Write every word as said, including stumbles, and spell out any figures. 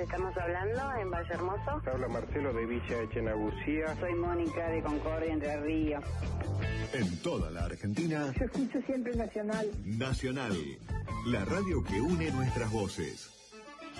estamos hablando en Valle Hermoso. Habla Marcelo de Villa Echenagusía. Soy Mónica de Concordia, Entre Ríos. En toda la Argentina. Yo escucho siempre Nacional. Nacional, la radio que une nuestras voces.